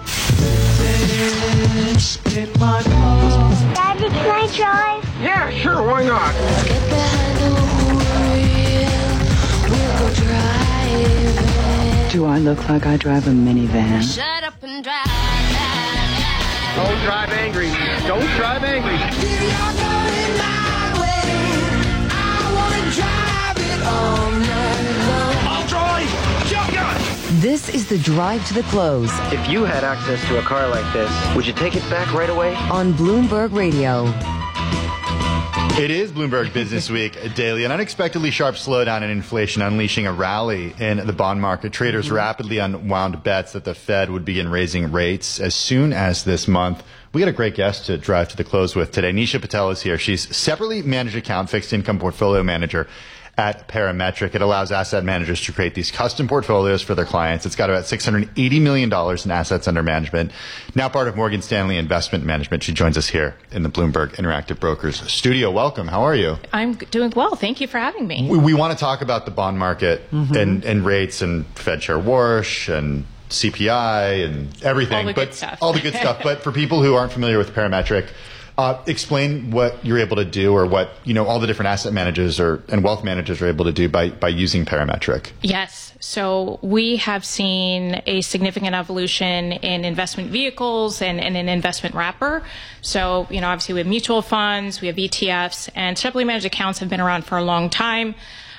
Daddy, can I drive? Yeah, sure, why not? Let's get behind the wheel. We'll go driving. Do I look like I drive a minivan? Shut up and drive. Don't drive angry. Don't drive angry. You're going my way. I want to drive it all night long. I'll drive. Shotgun. This is the Drive to the Close. If you had access to a car like this, would you take it back right away? On Bloomberg Radio. It is Bloomberg Business Week daily. An unexpectedly sharp slowdown in inflation unleashing a rally in the bond market. Traders rapidly unwound bets that the Fed would begin raising rates as soon as this month. We got a great guest to drive to the close with today. Nisha Patel is here. She's separately managed account fixed income portfolio manager at Parametric. It allows asset managers to create these custom portfolios for their clients. It's got about six hundred eighty million dollars in assets under management. Now part of Morgan Stanley Investment Management. She joins us here in the Bloomberg Interactive Brokers studio. Welcome. How are you? I'm doing well. Thank you for having me. We, we want to talk about the bond market mm-hmm. and, and rates and Fed Chair Warsh and C P I and everything. All the but good stuff. all the good stuff. But for people who aren't familiar with Parametric, Uh, explain what you're able to do, or what, you know, all the different asset managers or and wealth managers are able to do by, by using Parametric. Yes. So we have seen a significant evolution in investment vehicles and, and an investment wrapper. So, you know, obviously we have mutual funds, we have E T Fs, and separately managed accounts have been around for a long time.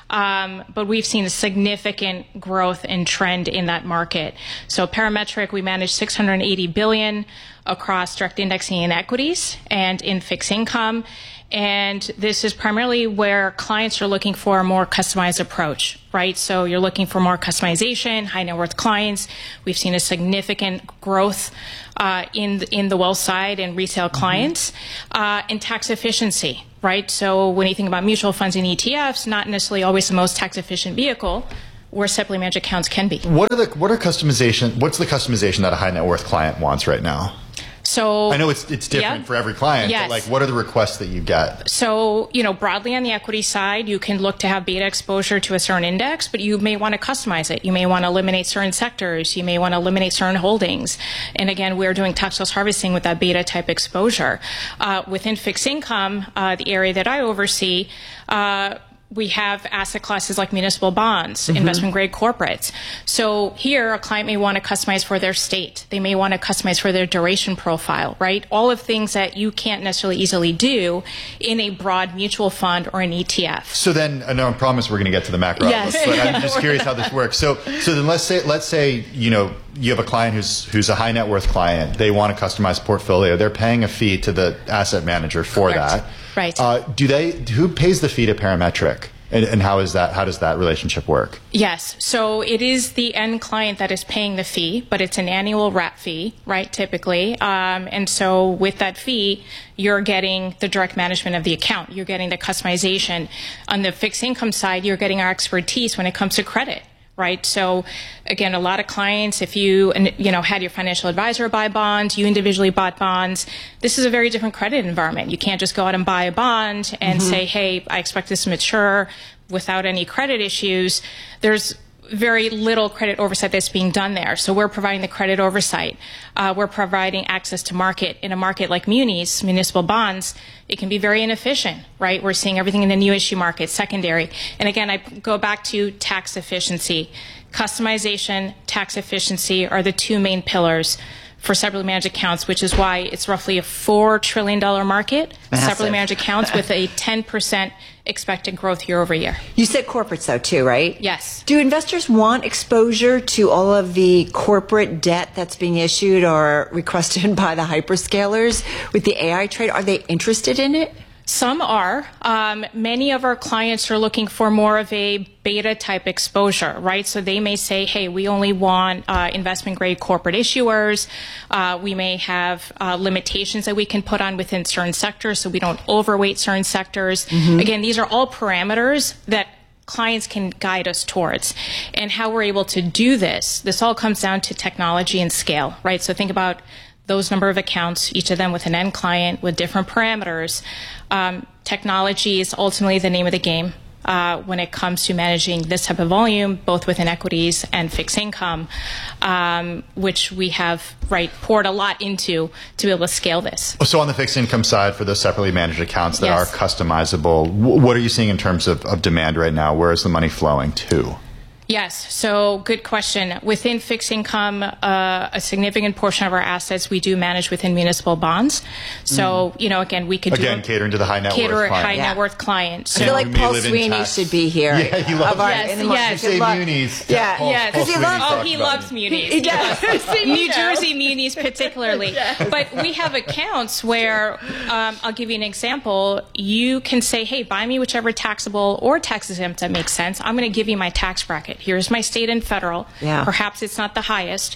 Um, but we've seen a significant growth and trend in that market. So Parametric, we manage six hundred eighty billion dollars across direct indexing in equities and in fixed income. And this is primarily where clients are looking for a more customized approach, right? So you're looking for more customization, high net worth clients. We've seen a significant growth uh, in, the, in the wealth side and retail clients, mm-hmm. uh, and tax efficiency, right? So when you think about mutual funds and E T Fs, not necessarily always the most tax efficient vehicle, where separately managed accounts can be. What are the what are customization? What's the customization that a high net worth client wants right now? So I know it's it's different yeah, for every client, yes. but like, what are the requests that you get? So, you know, broadly on the equity side, you can look to have beta exposure to a certain index, but you may want to customize it. You may want to eliminate certain sectors. You may want to eliminate certain holdings. And again, we're doing tax loss harvesting with that beta type exposure. Uh, within fixed income, uh, the area that I oversee, uh, we have asset classes like municipal bonds, mm-hmm. investment grade corporates. So here a client may want to customize for their state. They may want to customize for their duration profile, right? All of things that you can't necessarily easily do in a broad mutual fund or an E T F. So then, I know I promise we're going to get to the macro yes. outlook, but I'm just curious how this works. So, so then let's say, let's say, you know, you have a client who's, who's a high net worth client. They want to customize a portfolio. They're paying a fee to the asset manager for Correct. that. Right. Uh, do they, who pays the fee to Parametric? And, and how is that? How does that relationship work? Yes. So it is the end client that is paying the fee, but it's an annual wrap fee, right? Typically, um, and so with that fee, you're getting the direct management of the account. You're getting the customization. On the fixed income side, you're getting our expertise when it comes to credit. Right. So again, a lot of clients, if you, you know, had your financial advisor buy bonds, you individually bought bonds, this is a very different credit environment. You can't just go out and buy a bond and mm-hmm. say, hey, I expect this to mature without any credit issues. There's very little credit oversight that's being done there. So we're providing the credit oversight. Uh, we're providing access to market. In a market like munis, municipal bonds, it can be very inefficient, right? We're seeing everything in the new issue market, secondary. And again, I go back to tax efficiency. Customization, tax efficiency are the two main pillars for separately managed accounts, which is why it's roughly a four trillion dollars market, Massive. separately managed accounts with a ten percent expected growth year over year. You said corporates though too, right? Yes. Do investors want exposure to all of the corporate debt that's being issued or requested by the hyperscalers with the A I trade? Are they interested in it? Some are. Um, many of our clients are looking for more of a beta type exposure, right? So they may say, hey, we only want uh, investment grade corporate issuers. Uh, we may have uh, limitations that we can put on within certain sectors so we don't overweight certain sectors. Mm-hmm. Again, these are all parameters that clients can guide us towards. And how we're able to do this, this all comes down to technology and scale, right? So think about those number of accounts, each of them with an end client with different parameters. Um, technology is ultimately the name of the game uh, when it comes to managing this type of volume, both within equities and fixed income, um, which we have right poured a lot into to be able to scale this. So on the fixed income side, for those separately managed accounts that yes. are customizable, what are you seeing in terms of, of demand right now? Where is the money flowing to? Yes. So good question. Within fixed income, uh, a significant portion of our assets we do manage within municipal bonds. So, mm. you know, again, we could again, do catering to the high net cater worth client. high yeah. net worth client. So I feel like Paul Sweeney should be here. Yeah, he loves our, yes, in the yes. You say love, munis. Yeah, Paul, yes. Paul He Sweeney loves, oh, talks he about loves it. munis. He does. New Jersey munis particularly. yeah. But we have accounts where, um, I'll give you an example. You can say, hey, buy me whichever taxable or tax exempt that makes sense. I'm going to give you my tax bracket. Here's my state and federal. Yeah. Perhaps it's not the highest.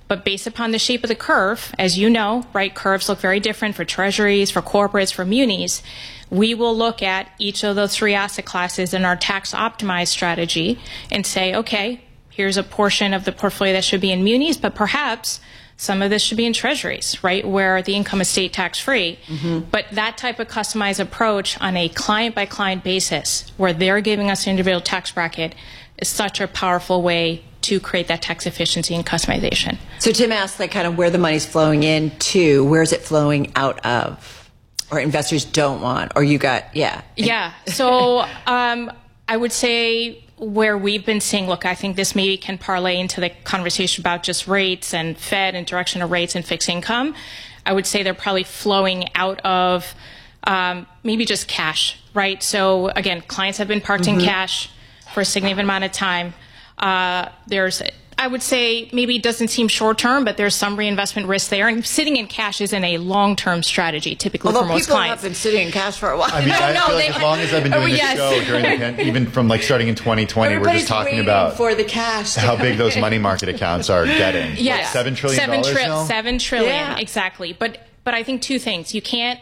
But based upon the shape of the curve, as you know, right, curves look very different for treasuries, for corporates, for munis. We will look at each of those three asset classes in our tax optimized strategy and say, okay, here's a portion of the portfolio that should be in munis, but perhaps some of this should be in treasuries, right, where the income is state tax free. Mm-hmm. But that type of customized approach on a client by client basis, where they're giving us an individual tax bracket, is such a powerful way to create that tax efficiency and customization. So Tim asked, like, kind of where the money's flowing into, where is it flowing out of, or investors don't want, or you got, yeah. Yeah. So um, I would say where we've been seeing, look, I think this maybe can parlay into the conversation about just rates and Fed and direction of rates and fixed income. I would say they're probably flowing out of um, maybe just cash, right? So again, clients have been parked mm-hmm. in cash for a significant amount of time. Uh, there's, I would say, maybe it doesn't seem short term, but there's some reinvestment risk there. And sitting in cash isn't a long term strategy, typically Although for most people clients. have been sitting in cash for a while. I mean, no, I no, feel they like as long as I've been doing oh, this yes. show during the pan- even from like starting in twenty twenty, we're just talking about for the cash how big those money market accounts are getting. Yes, What, seven trillion seven dollars tri- now? Seven trillion, Yeah. exactly. But but I think two things. You can't.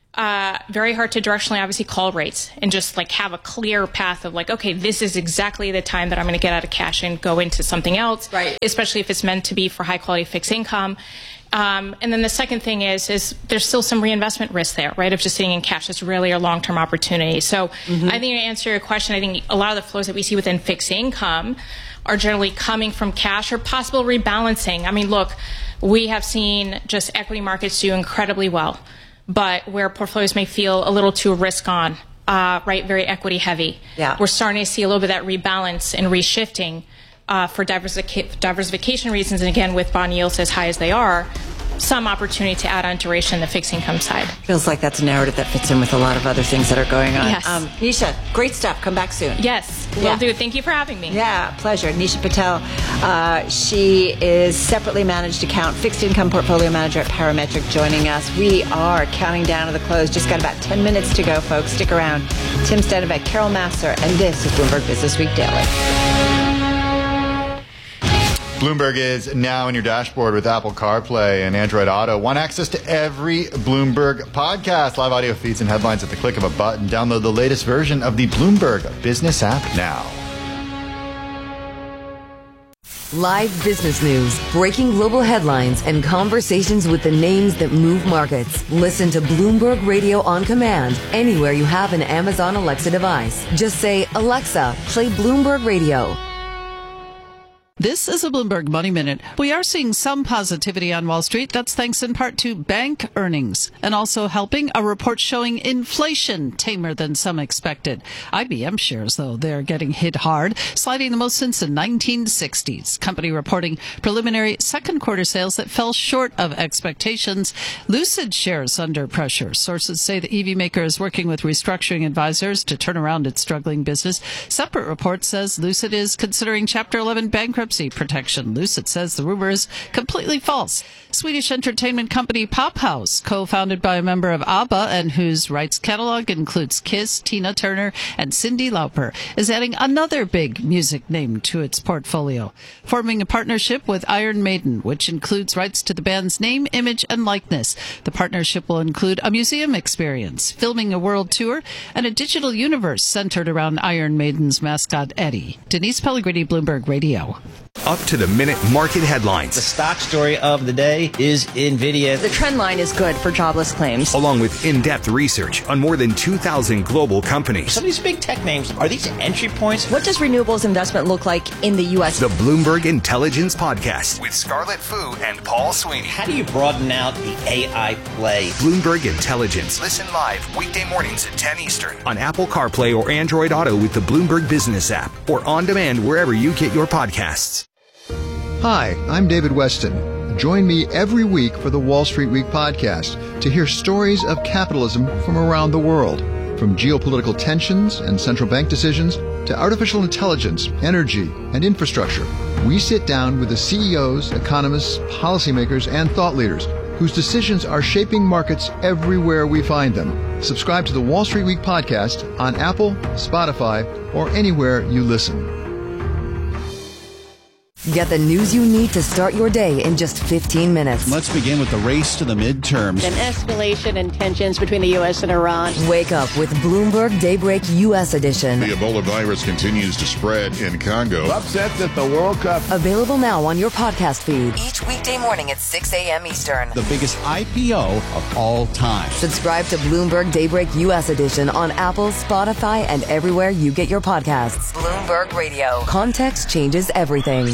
Uh, very hard to directionally obviously call rates and just like have a clear path of like, okay, this is exactly the time that I'm going to get out of cash and go into something else, right? Especially if it's meant to be for high quality fixed income. Um, and then the second thing is, is there's still some reinvestment risk there, right? Of just sitting in cash. It's really a long-term opportunity. So mm-hmm. I think to answer your question, I think a lot of the flows that we see within fixed income are generally coming from cash or possible rebalancing. I mean, look, we have seen just equity markets do incredibly well, but where portfolios may feel a little too risk on, uh, right, very equity heavy. Yeah. We're starting to see a little bit of that rebalance and reshifting uh, for diversific- diversification reasons. And again, with bond yields as high as they are, some opportunity to add on duration in the fixed income side. Feels like that's a narrative that fits in with a lot of other things that are going on. Yes. Um, Nisha, great stuff. Come back soon. Yes, will Yeah. do. Thank you for having me. Yeah, pleasure. Nisha Patel. Uh, she is separately managed account fixed income portfolio manager at Parametric, joining us. We are counting down to the close. Just got about ten minutes to go, folks. Stick around. Tim Stenevec, Carol Masser, and this is Bloomberg Business Week Daily. Bloomberg is now in your dashboard with Apple CarPlay and Android Auto. Want access to every Bloomberg podcast, live audio feeds, and headlines at the click of a button. Download the latest version of the Bloomberg Business app now. Live business news, breaking global headlines, and conversations with the names that move markets. Listen to Bloomberg Radio on command anywhere you have an Amazon Alexa device. Just say, Alexa, play Bloomberg Radio. This is a Bloomberg Money Minute. We are seeing some positivity on Wall Street. That's thanks in part to bank earnings and also helping a report showing inflation tamer than some expected. I B M shares, though, they're getting hit hard, sliding the most since the nineteen sixties. Company reporting preliminary second quarter sales that fell short of expectations. Lucid shares under pressure. Sources say the E V maker is working with restructuring advisors to turn around its struggling business. Separate report says Lucid is considering Chapter eleven bankruptcy protection. Lucid says the rumor is completely false. Swedish entertainment company Pop House, co-founded by a member of ABBA and whose rights catalog includes Kiss, Tina Turner, and Cyndi Lauper, is adding another big music name to its portfolio, forming a partnership with Iron Maiden, which includes rights to the band's name, image, and likeness. The partnership will include a museum experience, filming a world tour, and a digital universe centered around Iron Maiden's mascot, Eddie. Denise Pellegrini, Bloomberg Radio. Up to the minute market headlines. The stock story of the day is NVIDIA. The trend line is good for jobless claims. Along with in-depth research on more than two thousand global companies. Some of these big tech names, are these entry points? What does renewables investment look like in the U S? The Bloomberg Intelligence Podcast with Scarlett Fu and Paul Sweeney. How do you broaden out the A I play? Bloomberg Intelligence. Listen live weekday mornings at ten Eastern on Apple CarPlay or Android Auto with the Bloomberg Business app or on demand wherever you get your podcasts. Hi, I'm David Weston. Join me every week for the Wall Street Week podcast to hear stories of capitalism from around the world. From geopolitical tensions and central bank decisions to artificial intelligence, energy, and infrastructure, we sit down with the C E Os, economists, policymakers, and thought leaders whose decisions are shaping markets everywhere we find them. Subscribe to the Wall Street Week podcast on Apple, Spotify, or anywhere you listen. Get the news you need to start your day in just fifteen minutes. Let's begin with the race to the midterms. An escalation in tensions between the U S and Iran. Wake up with Bloomberg Daybreak U S Edition. The Ebola virus continues to spread in Congo. Upsets at the World Cup. Available now on your podcast feed. Each weekday morning at six a.m. Eastern. The biggest I P O of all time. Subscribe to Bloomberg Daybreak U S Edition on Apple, Spotify, and everywhere you get your podcasts. Bloomberg Radio. Context changes everything.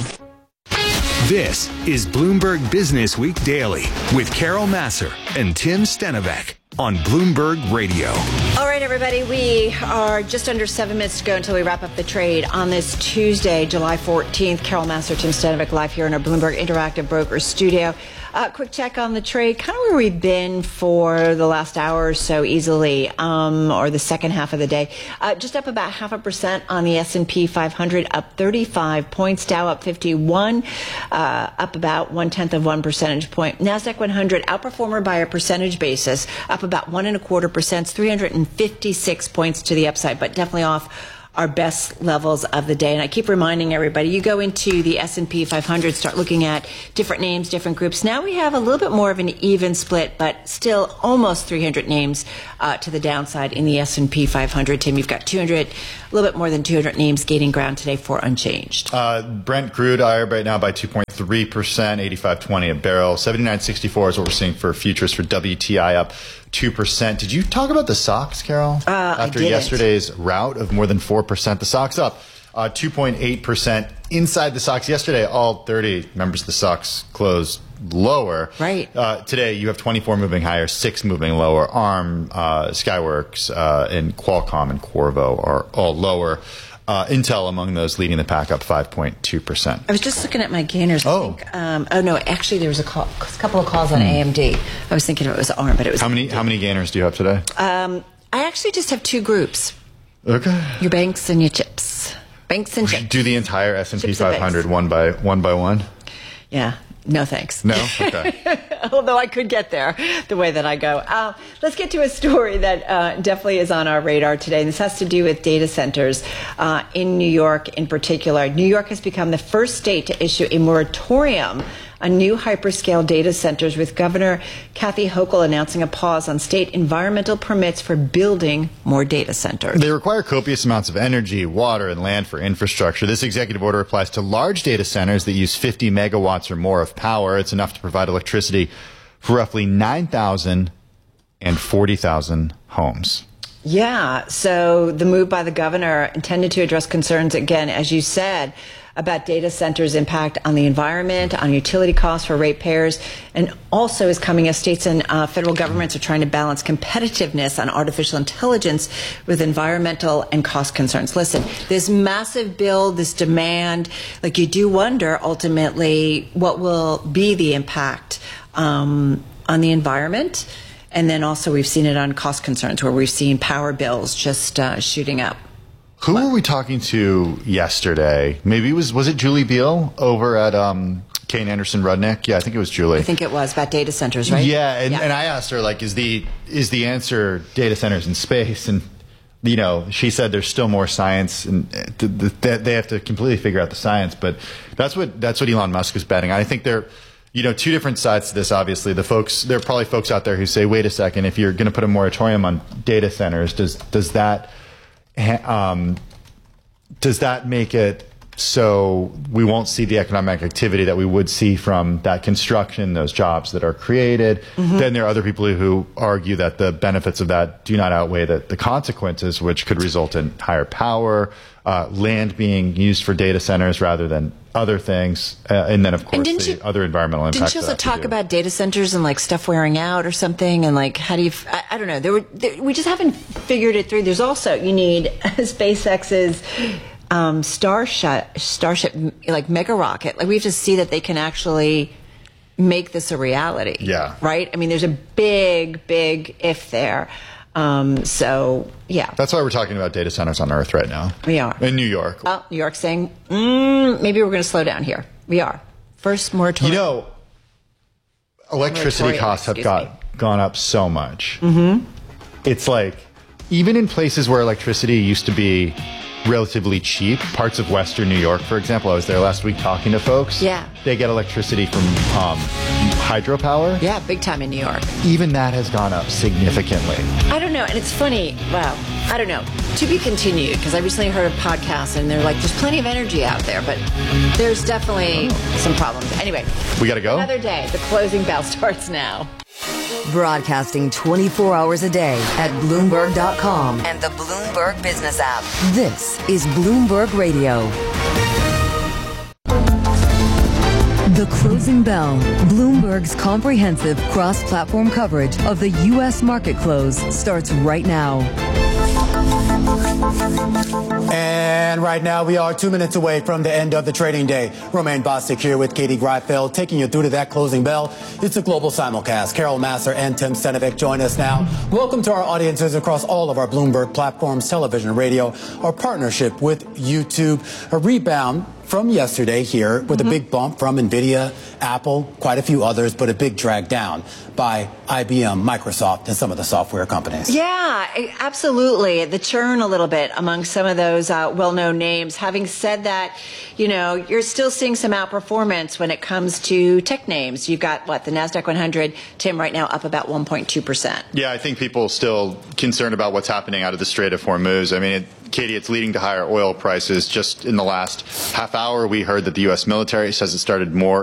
This is Bloomberg Business Week Daily with Carol Massar and Tim Stenovec on Bloomberg Radio. All right, everybody, we are just under seven minutes to go until we wrap up the trade on this Tuesday, July fourteenth. Carol Massar, Tim Stenovec live here in our Bloomberg Interactive Brokers studio. Uh, quick check on the trade, kind of where we've been for the last hour or so easily, um, or the second half of the day. Uh, just up about half a percent on the S and P five hundred, up thirty-five points. Dow up fifty-one, uh, up about one-tenth of one percentage point. NASDAQ one hundred, outperformer by a percentage basis, up about one and a quarter percent, three hundred fifty-six points to the upside, but definitely off our best levels of the day. And I keep reminding everybody, you go into the S and P five hundred, start looking at different names, different groups. Now we have a little bit more of an even split, but still almost three hundred names uh, to the downside in the S and P five hundred. Tim, you've got two hundred, a little bit more than two hundred names gaining ground today for unchanged. Uh, Brent crude I R B right now by two point three percent, eighty-five twenty a barrel. seventy-nine sixty-four is what we're seeing for futures for W T I, up two percent. Did you talk about the S O X, Carol? Uh, After I didn't. yesterday's rout of more than four percent, the S O X up uh, two point eight percent. Inside the S O X yesterday, all thirty members of the S O X closed lower. Right. Uh, today, you have twenty-four moving higher, six moving lower. ARM, uh, Skyworks, uh, and Qualcomm and Qorvo are all lower. Uh, Intel among those leading the pack, up five point two percent. I was just looking at my gainers. Oh. I think, um, oh no, actually there was a, call, a couple of calls on Hmm. A M D. I was thinking it was ARM, but it was How many, how many gainers do you have today? Um, I actually just have two groups. Okay. Your banks and your chips. Banks and chips. Do the entire S and P Chips and five hundred one by one by one? Yeah. No, thanks. No? Okay. Although I could get there the way that I go. Uh, let's get to a story that uh, definitely is on our radar today. And this has to do with data centers uh, in New York in particular. New York has become the first state to issue a moratorium on new hyperscale data centers, with Governor Kathy Hochul announcing a pause on state environmental permits for building more data centers. They require copious amounts of energy, water, and land for infrastructure. This executive order applies to large data centers that use fifty megawatts or more of power. It's enough to provide electricity for roughly nine thousand and forty thousand homes. Yeah, so the move by the governor intended to address concerns, again, as you said, about data centers' impact on the environment, on utility costs for ratepayers, and also is coming as states and uh, federal governments are trying to balance competitiveness on artificial intelligence with environmental and cost concerns. Listen, this massive build, this demand, like you do wonder ultimately what will be the impact um, on the environment. And then also we've seen it on cost concerns, where we've seen power bills just uh, shooting up. Who were we talking to yesterday? Maybe it was, was it Julie Beal over at um, Kane Anderson Rudnick? Yeah, I think it was Julie. I think it was about data centers, right? Yeah, and, Yeah. and I asked her, like, is the is the answer data centers in space? And, you know, she said there's still more science, and th- th- th- they have to completely figure out the science. But that's what that's what Elon Musk is betting. I think there, you know, two different sides to this. Obviously, the folks there are probably folks out there who say, wait a second, if you're going to put a moratorium on data centers, does does that Um, does that make it so we won't see the economic activity that we would see from that construction, those jobs that are created? Mm-hmm. Then there are other people who argue that the benefits of that do not outweigh the, the consequences, which could result in higher power, uh, land being used for data centers rather than other things, uh, and then, of course, didn't the you- other environmental impacts. Didn't you also that have to talk do. about data centers and like stuff wearing out or something? And like, how do you, f- I, I don't know. There were, there, we just haven't figured it through. There's also, you need SpaceX's um, Starship, Starship, like mega rocket. Like we have to see that they can actually make this a reality. Yeah. Right? I mean, there's a big, big if there. Um, so, yeah. That's why we're talking about data centers on Earth right now. We are. In New York. Well, New York's saying, mm, maybe we're going to slow down here. We are. First moratorium. You know, electricity Moratorium, costs have excuse got me. gone up so much. Mm-hmm. It's like, even in places where electricity used to be relatively cheap. Parts of Western New York, for example, I was there last week talking to folks. Yeah. They get electricity from um, hydropower. Yeah, big time in New York. Even that has gone up significantly. I don't know. And it's funny. Well, I don't know. To be continued, because I recently heard a podcast and they're like, there's plenty of energy out there, but there's definitely oh. some problems. Anyway. We got to go? Another day. The closing bell starts now. Broadcasting twenty-four hours a day at Bloomberg dot com and the Bloomberg Business app. This is Bloomberg Radio. The Closing Bell, Bloomberg's comprehensive cross-platform coverage of the U S market close, starts right now. And right now we are two minutes away from the end of the trading day. Romaine Bostic here with Katie Greifeld, taking you through to that closing bell. It's a global simulcast. Carol Massar and Tim Stenovic join us now. Welcome to our audiences across all of our Bloomberg platforms, television and radio, our partnership with YouTube, a rebound from yesterday here with mm-hmm. a big bump from NVIDIA, Apple, quite a few others, but a big drag down by I B M, Microsoft, and some of the software companies. Yeah, absolutely. The churn a little bit among some of those uh, well-known names. Having said that, you know, you're still seeing some outperformance when it comes to tech names. You've got, what, the NASDAQ one hundred, Tim, right now up about one point two percent. Yeah, I think people are still concerned about what's happening out of the Strait of Hormuz. I mean, it, Katie, it's leading to higher oil prices. Just in the last half hour, we heard that the U S military says it started more